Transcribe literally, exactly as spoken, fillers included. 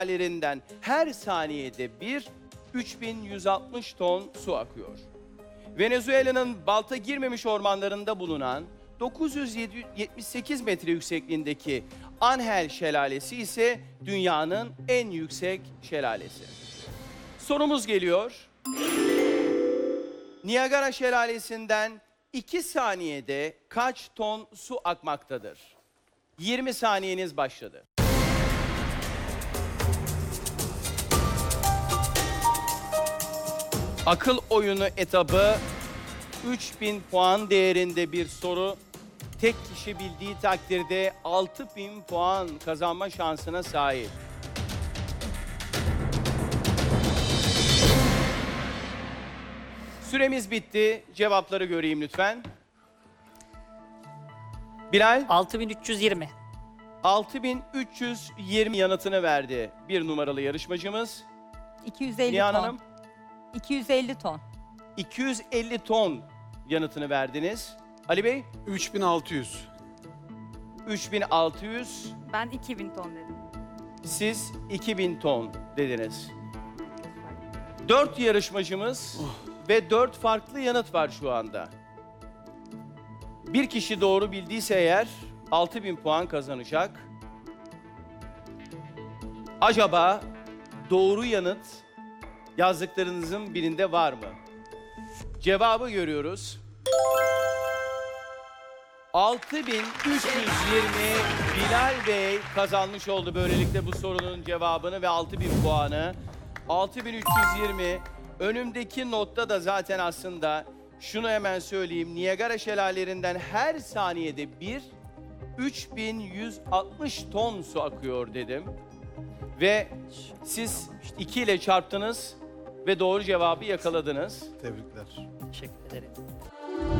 şelalelerinden her saniyede bir üç bin yüz altmış ton su akıyor. Venezuela'nın balta girmemiş ormanlarında bulunan dokuz yüz yetmiş sekiz metre yüksekliğindeki Anhel Şelalesi ise dünyanın en yüksek şelalesi. Sorumuz geliyor. Niagara Şelalesi'nden iki saniyede kaç ton su akmaktadır? yirmi saniyeniz başladı. Akıl oyunu etabı üç bin puan değerinde bir soru. Tek kişi bildiği takdirde altı bin puan kazanma şansına sahip. Süremiz bitti. Cevapları göreyim lütfen. Bilal, altı bin üç yüz yirmi. altı bin üç yüz yirmi yanıtını verdi bir numaralı yarışmacımız. iki yüz elli Nihan ton. Hanım, iki yüz elli ton. iki yüz elli ton yanıtını verdiniz. Ali Bey, üç bin altı yüz. üç bin altı yüz. Ben iki bin ton dedim. Siz iki bin ton dediniz. Dört yarışmacımız ve dört farklı yanıt var şu anda. Bir kişi doğru bildiyse eğer altı bin puan kazanacak. Acaba doğru yanıt yazdıklarınızın birinde var mı? Cevabı görüyoruz. altı bin üç yüz yirmi Bilal Bey kazanmış oldu böylelikle bu sorunun cevabını ve altı bin puanı. altı bin üç yüz yirmi. Önümdeki notta da zaten aslında şunu hemen söyleyeyim. Niagara şelalelerinden her saniyede bir üç bin yüz altmış ton su akıyor dedim. Ve siz iki ile çarptınız ve doğru cevabı yakaladınız. Tebrikler. Teşekkür ederim.